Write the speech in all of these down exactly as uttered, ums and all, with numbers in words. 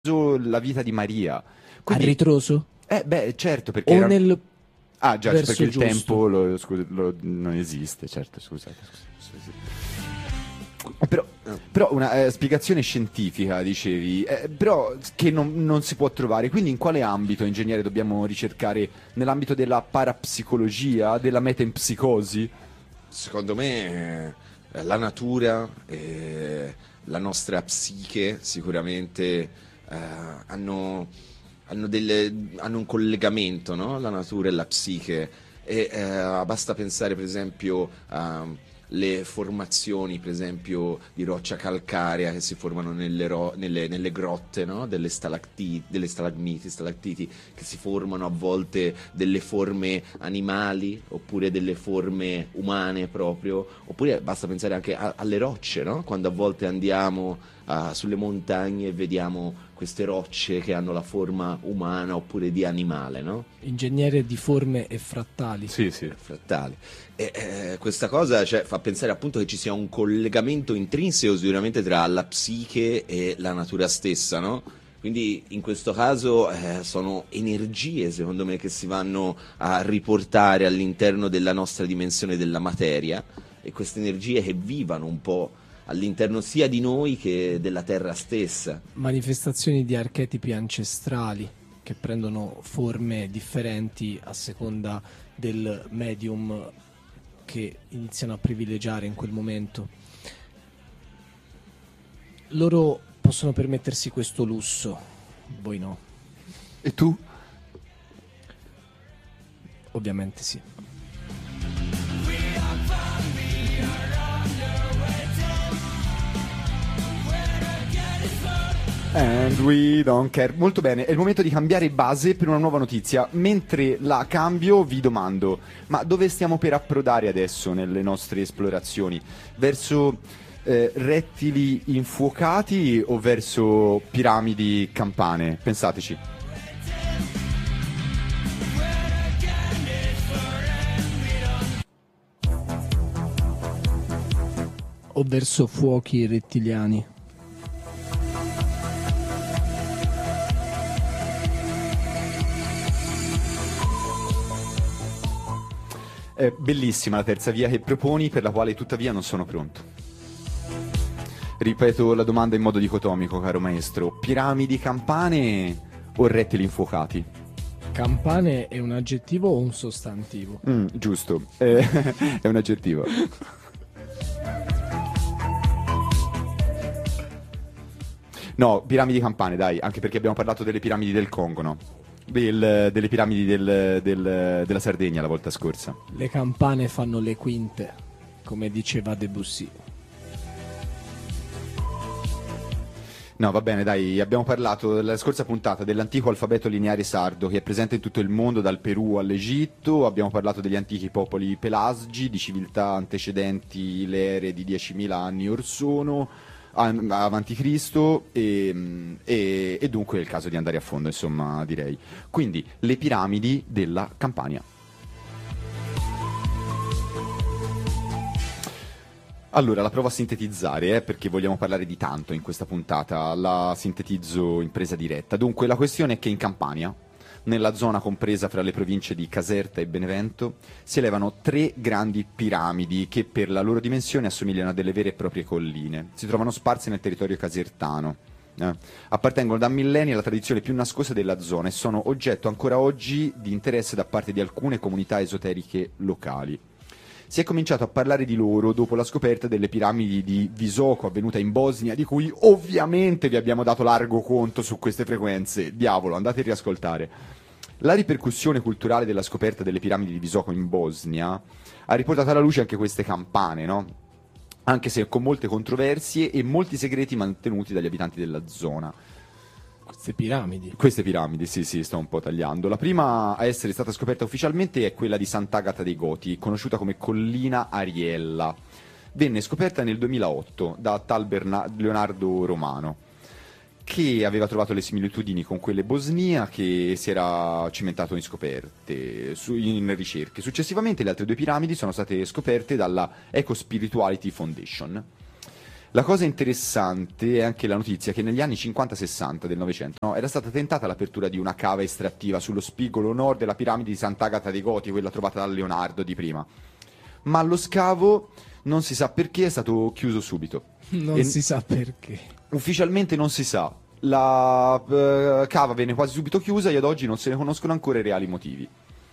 la vita di Maria. Quindi, a ritroso? Eh, beh, certo, perché O era... nel Ah, già, verso perché il giusto. tempo lo, scu- lo- non esiste, certo, scusate. scusate. Eh, Però, però una eh, spiegazione scientifica, dicevi, eh, però che non, non si può trovare. Quindi in quale ambito, ingegnere, dobbiamo ricercare? Nell'ambito della parapsicologia, della metempsicosi? Secondo me eh, la natura e la nostra psiche sicuramente eh, hanno, hanno, delle- hanno un collegamento, no? La natura e la psiche. E eh, basta pensare per esempio alle formazioni, per esempio, di roccia calcarea che si formano nelle, ro- nelle- nelle grotte, no? Delle stalactiti, delle stalagmiti, stalattiti, che si formano a volte delle forme animali oppure delle forme umane proprio, oppure basta pensare anche a- alle rocce, no? Quando a volte andiamo ah, sulle montagne e vediamo queste rocce che hanno la forma umana oppure di animale, no? Ingegnere di forme e frattali. Sì, sì. Frattali. E eh, questa cosa, cioè, fa pensare appunto che ci sia un collegamento intrinseco sicuramente tra la psiche e la natura stessa, no? Quindi in questo caso eh, sono energie, secondo me, che si vanno a riportare all'interno della nostra dimensione della materia, e queste energie che vivano un po' all'interno sia di noi che della terra stessa. Manifestazioni di archetipi ancestrali che prendono forme differenti a seconda del medium che iniziano a privilegiare in quel momento. Loro possono permettersi questo lusso, voi no. E tu? Ovviamente sì. And we don't care. Molto bene, è il momento di cambiare base per una nuova notizia. Mentre la cambio vi domando, ma dove stiamo per approdare adesso nelle nostre esplorazioni? Verso eh, rettili infuocati o verso piramidi campane? Pensateci. O verso fuochi rettiliani. È bellissima la terza via che proponi, per la quale tuttavia non sono pronto. Ripeto la domanda in modo dicotomico, caro maestro. Piramidi campane o rettili infuocati? Campane è un aggettivo o un sostantivo? Mm, giusto, eh, è un aggettivo. No, piramidi campane, dai, anche perché abbiamo parlato delle piramidi del Congo, no? Del- delle piramidi del- del- della Sardegna la volta scorsa. Le campane fanno le quinte, come diceva Debussy. No, va bene, dai, abbiamo parlato nella scorsa puntata dell'antico alfabeto lineare sardo che è presente in tutto il mondo, dal Perù all'Egitto. Abbiamo parlato degli antichi popoli pelasgi, di civiltà antecedenti le ere di diecimila anni or sono, an- avanti Cristo, e, e, e dunque è il caso di andare a fondo, insomma, direi. Quindi, le piramidi della Campania. Allora, la provo a sintetizzare, eh, perché vogliamo parlare di tanto in questa puntata, la sintetizzo in presa diretta. Dunque, la questione è che in Campania, nella zona compresa fra le province di Caserta e Benevento, si elevano tre grandi piramidi che per la loro dimensione assomigliano a delle vere e proprie colline. Si trovano sparse nel territorio casertano. Eh. Appartengono da millenni alla tradizione più nascosta della zona e sono oggetto ancora oggi di interesse da parte di alcune comunità esoteriche locali. Si è cominciato a parlare di loro dopo la scoperta delle piramidi di Visoko avvenuta in Bosnia, di cui ovviamente vi abbiamo dato largo conto su queste frequenze. Diavolo, andate a riascoltare. La ripercussione culturale della scoperta delle piramidi di Visoko in Bosnia ha riportato alla luce anche queste campane, no? Anche se con molte controversie e molti segreti mantenuti dagli abitanti della zona. Queste piramidi. Queste piramidi, sì, sì, sto un po' tagliando. La prima a essere stata scoperta ufficialmente è quella di Sant'Agata dei Goti, conosciuta come Collina Ariella. Venne scoperta nel duemilaotto da tal Berna- Leonardo Romano, che aveva trovato le similitudini con quelle bosniache e si era cimentato in scoperte, su- in ricerche. Successivamente le altre due piramidi sono state scoperte dalla Eco Spirituality Foundation. La cosa interessante è anche la notizia che negli anni cinquanta sessanta del Novecento, no, era stata tentata l'apertura di una cava estrattiva sullo spigolo nord della piramide di Sant'Agata dei Goti, quella trovata da Leonardo di prima. Ma lo scavo, non si sa perché, è stato chiuso subito. Non E si sa perché. ufficialmente non si sa. La eh, cava venne quasi subito chiusa e ad oggi non se ne conoscono ancora i reali motivi.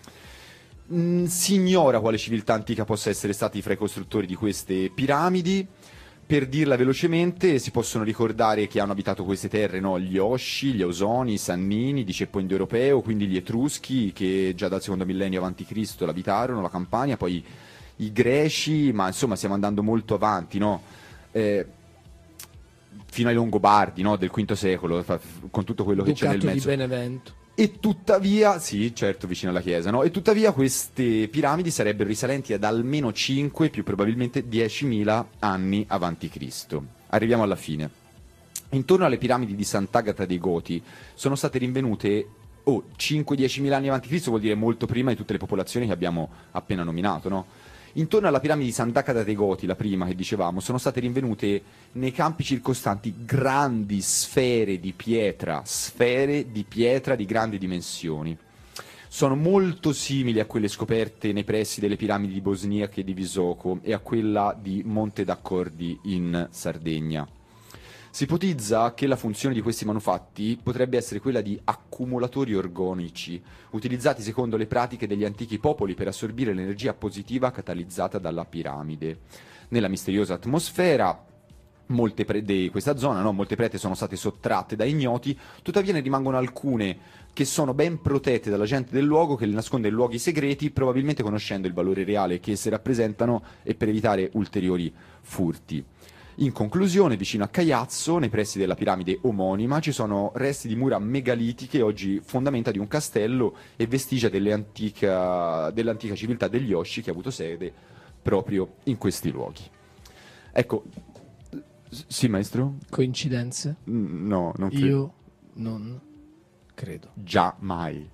Mm, si ignora quale civiltà antica possa essere stati fra i costruttori di queste piramidi. Per dirla velocemente, si possono ricordare che hanno abitato queste terre, no? Gli Osci, gli Ausoni, i Sannini di ceppo indoeuropeo, quindi gli Etruschi che già dal secondo millennio avanti Cristo l'abitarono, la Campania, poi i Greci, ma insomma stiamo andando molto avanti, no? Eh, fino ai Longobardi, no? Del quinto secolo, fa- con tutto quello che c'è nel Ducato di mezzo. Benevento. E tuttavia, sì, certo, vicino alla chiesa, no? E tuttavia queste piramidi sarebbero risalenti ad almeno cinque, più probabilmente diecimila anni avanti Cristo. Arriviamo alla fine. Intorno alle piramidi di Sant'Agata dei Goti sono state rinvenute, oh, cinque diecimila anni avanti Cristo vuol dire molto prima di tutte le popolazioni che abbiamo appena nominato, no? Intorno alla piramide di Sant'Agata dei Goti, la prima che dicevamo, sono state rinvenute nei campi circostanti grandi sfere di pietra, sfere di pietra di grandi dimensioni. Sono molto simili a quelle scoperte nei pressi delle piramidi di Bosniache e di Visoko e a quella di Monte d'Accordi in Sardegna. Si ipotizza che la funzione di questi manufatti potrebbe essere quella di accumulatori organici, utilizzati secondo le pratiche degli antichi popoli per assorbire l'energia positiva catalizzata dalla piramide. Nella misteriosa atmosfera molte pre- di questa zona, no? Molte prete sono state sottratte da ignoti, tuttavia ne rimangono alcune che sono ben protette dalla gente del luogo, che le nasconde in luoghi segreti, probabilmente conoscendo il valore reale che esse rappresentano e per evitare ulteriori furti. In conclusione, vicino a Caiazzo, nei pressi della piramide omonima, ci sono resti di mura megalitiche, oggi fondamenta di un castello e vestigia delle antica, dell'antica civiltà degli Osci che ha avuto sede proprio in questi luoghi. Ecco, s- sì maestro? Coincidenze? Mm, No, non credo. Io non credo. Già mai.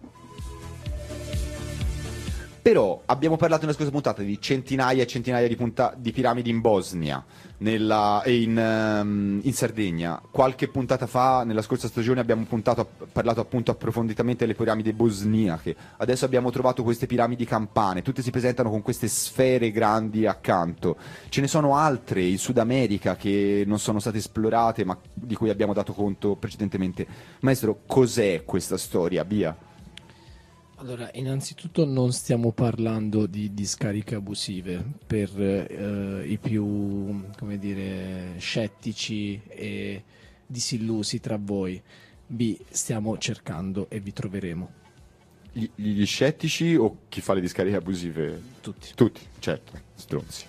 Però abbiamo parlato nella scorsa puntata di centinaia e centinaia di, punta- di piramidi in Bosnia nella- e in, ehm, in Sardegna. Qualche puntata fa, nella scorsa stagione, abbiamo puntato, parlato appunto approfonditamente delle piramidi bosniache. Adesso abbiamo trovato queste piramidi campane, tutte si presentano con queste sfere grandi accanto. Ce ne sono altre in Sud America che non sono state esplorate, ma di cui abbiamo dato conto precedentemente. Maestro, cos'è questa storia? Via. Allora, innanzitutto non stiamo parlando di discariche abusive per eh, i più, come dire, scettici e disillusi tra voi. B, stiamo cercando e vi troveremo. Gli, gli scettici o chi fa le discariche abusive? Tutti. Tutti, certo, stronzi.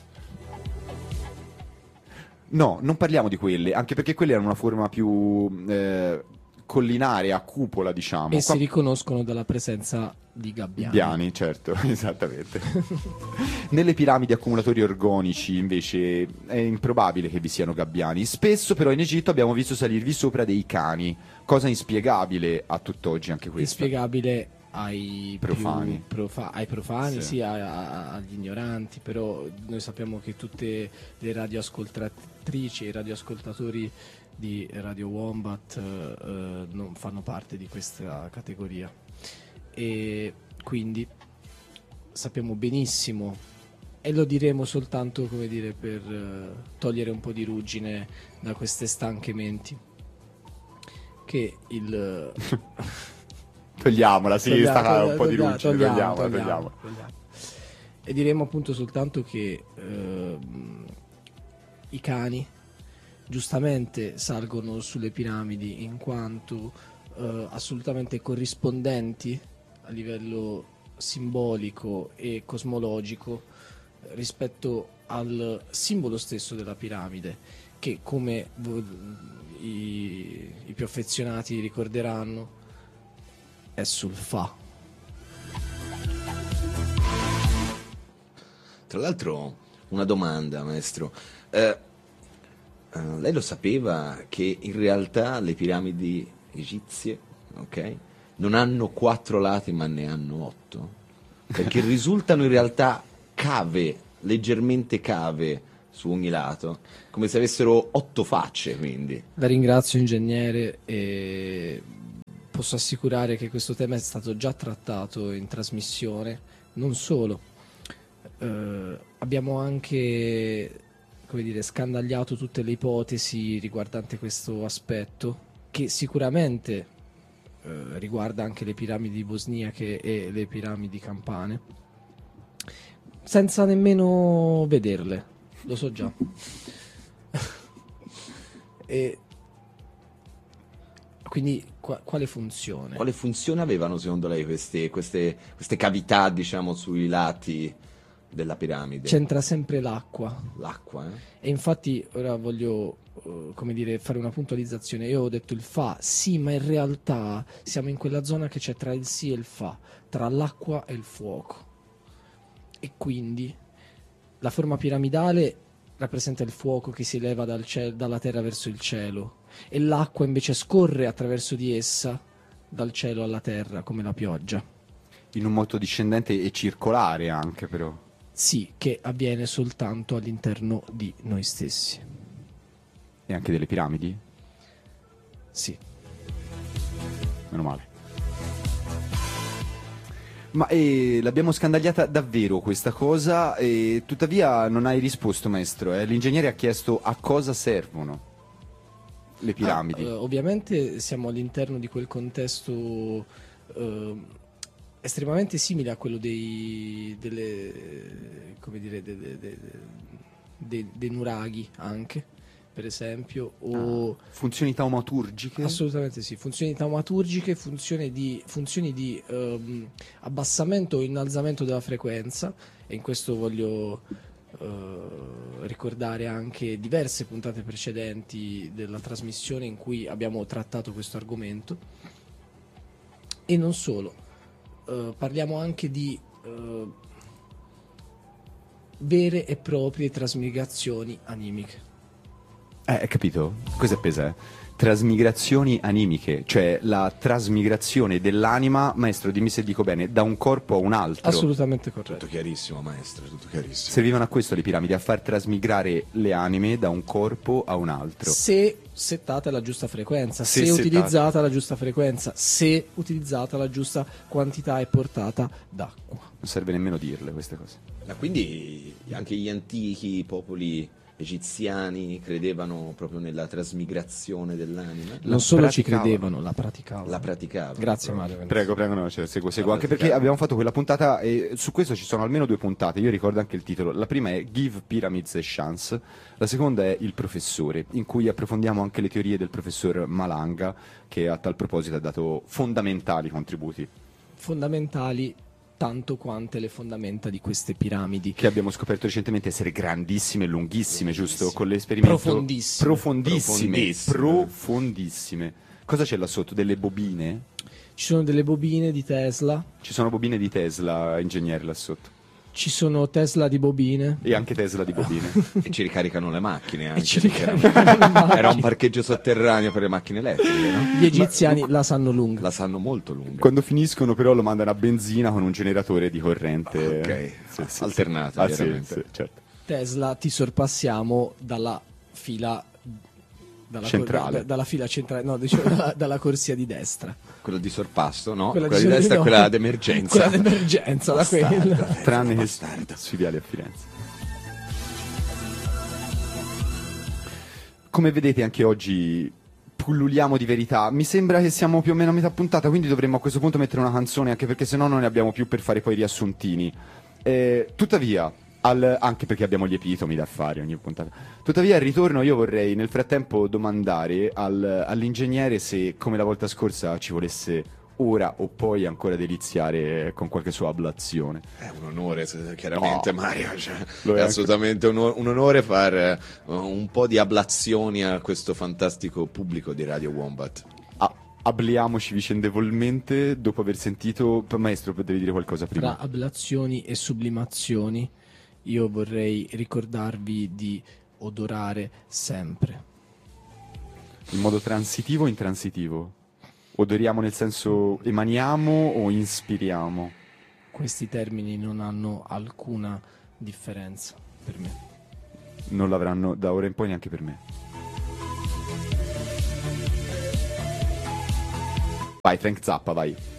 No, non parliamo di quelle, anche perché quelle hanno una forma più eh, collinare, a cupola, diciamo. E si Qua- riconoscono dalla presenza di gabbiani. Gabbiani, certo, esattamente. Nelle piramidi accumulatori organici, invece, è improbabile che vi siano gabbiani. Spesso, però, in Egitto abbiamo visto salirvi sopra dei cani, cosa inspiegabile a tutt'oggi anche questa. Inspiegabile ai Profani. più profa- ai profani, Sì. sì, a- a- agli ignoranti, però noi sappiamo che tutte le radioascoltatrici e i radioascoltatori di Radio Wombat eh, non fanno parte di questa categoria e quindi sappiamo benissimo, e lo diremo soltanto, come dire, per eh, togliere un po' di ruggine da queste stanche menti, che il Togliamola, sì, Togliamo, sta toglia- un po' di toglia- ruggine, togliamo, togliamola, togliamo, togliamola. togliamo. E diremo appunto soltanto che ehm, i cani giustamente salgono sulle piramidi in quanto eh, assolutamente corrispondenti a livello simbolico e cosmologico eh, rispetto al simbolo stesso della piramide, che come vo- i, i più affezionati ricorderanno è sul Fa. Tra l'altro, una domanda, maestro. Eh, eh, lei lo sapeva che in realtà le piramidi egizie, ok, non hanno quattro lati ma ne hanno otto? Perché risultano in realtà cave, leggermente cave, su ogni lato, come se avessero otto facce, quindi. La ringrazio, ingegnere, e posso assicurare che questo tema è stato già trattato in trasmissione. Non solo, eh, abbiamo anche, come dire, scandagliato tutte le ipotesi riguardanti questo aspetto, che sicuramente eh, riguarda anche le piramidi bosniache e le piramidi campane, senza nemmeno vederle, lo so già. E quindi qua- quale funzione? Quale funzione avevano secondo lei queste, queste, queste cavità, diciamo, sui lati della piramide? C'entra sempre l'acqua. L'acqua, eh? E infatti ora voglio, eh, come dire, fare una puntualizzazione. Io ho detto il fa, sì, ma in realtà siamo in quella zona che c'è tra il sì e il fa, tra l'acqua e il fuoco. E quindi la forma piramidale rappresenta il fuoco che si eleva dal ciel- dalla terra verso il cielo, e l'acqua invece scorre attraverso di essa dal cielo alla terra, come la pioggia. In un moto discendente e circolare anche, però. Sì, che avviene soltanto all'interno di noi stessi. E anche delle piramidi? Sì. Meno male. Ma eh, l'abbiamo scandagliata davvero questa cosa, e tuttavia non hai risposto, maestro. Eh? L'ingegnere ha chiesto a cosa servono le piramidi. Ah, eh, ovviamente siamo all'interno di quel contesto eh, estremamente simile a quello dei delle, come dire, de- de- de- de- dei nuraghi anche, per esempio, o Ah, funzioni taumaturgiche? assolutamente sì, funzioni taumaturgiche, funzioni di, funzioni di ehm, abbassamento o innalzamento della frequenza, e in questo voglio eh, ricordare anche diverse puntate precedenti della trasmissione in cui abbiamo trattato questo argomento. E non solo, eh, parliamo anche di eh, vere e proprie trasmigrazioni animiche. Eh, hai capito? Cosa è pesa? Eh? Trasmigrazioni animiche, cioè la trasmigrazione dell'anima, maestro, dimmi se dico bene, da un corpo a un altro. Assolutamente Tutto corretto. chiarissimo, maestro, tutto chiarissimo. Servivano a questo le piramidi, a far trasmigrare le anime da un corpo a un altro. Se settata la giusta frequenza, Se se, settata. utilizzata la giusta frequenza, se utilizzata la giusta quantità e portata d'acqua. Non serve nemmeno dirle queste cose. Ma quindi anche gli antichi popoli egiziani credevano proprio nella trasmigrazione dell'anima? La Non solo ci praticavano. credevano, la praticavano. La praticavano. Grazie proprio. Mario. Prego, prego, no, cioè, seguo, seguo. La Anche perché praticavano. abbiamo fatto quella puntata e su questo ci sono almeno due puntate. Io ricordo anche il titolo. La prima è Give Pyramids a Chance, la seconda è Il Professore, in cui approfondiamo anche le teorie del professor Malanga, che a tal proposito ha dato fondamentali contributi Fondamentali tanto quante le fondamenta di queste piramidi. che abbiamo scoperto recentemente essere grandissime e lunghissime, giusto? Con l'esperimento Profondissime. profondissime, Profondissime. profondissime. Cosa c'è là sotto? Delle bobine? Ci sono delle bobine di Tesla, Ci sono bobine di Tesla, ingegnere, là sotto. ci sono Tesla di bobine. E anche Tesla di bobine. E ci ricaricano le macchine anche. ci perché ricaricano le macchine. Era un parcheggio sotterraneo per le macchine elettriche, no? Gli egiziani la sanno lunga. La sanno molto lunga. Quando finiscono però lo mandano a benzina con un generatore di corrente. Ok, Sì, sì, sì. alternata, Ah, sì, chiaramente. sì, certo. Tesla, ti sorpassiamo dalla fila dalla, Centrale. da- dalla fila centrale, no, dicevo dalla, dalla corsia di destra. Quello di sorpasso, no? Quella Quella, di- di destra no. è quella d'emergenza. Quella d'emergenza, da quella. Tranne che bastardo. sui viali a Firenze. Come vedete anche oggi pulluliamo di verità. Mi sembra che siamo più o meno a metà puntata, quindi dovremmo a questo punto mettere una canzone, anche perché sennò non ne abbiamo più per fare poi i riassuntini. Eh, tuttavia, al- anche perché abbiamo gli epitomi da fare ogni puntata. Tuttavia, al ritorno io vorrei nel frattempo domandare al- all'ingegnere se, come la volta scorsa, ci volesse ora o poi ancora deliziare con qualche sua ablazione. È un onore, se- chiaramente, No. Mario. Cioè, Lo è è anche. assolutamente un, un onore fare uh, un po' di ablazioni a questo fantastico pubblico di Radio Wombat. Ah, abliamoci vicendevolmente dopo aver sentito. Maestro, devi dire qualcosa prima. Tra ablazioni e sublimazioni, io vorrei ricordarvi di odorare sempre. In modo transitivo o intransitivo? Odoriamo nel senso emaniamo o inspiriamo? Questi termini non hanno alcuna differenza per me. non l'avranno da ora in poi neanche per me. Vai, Frank Zappa, vai.